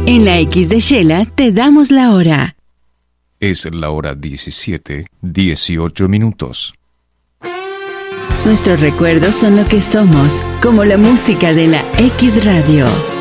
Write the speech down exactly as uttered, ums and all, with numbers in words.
En la X de Shela te damos la hora. Es la hora diecisiete, dieciocho minutos. Nuestros recuerdos son lo que somos, como la música de la X Radio.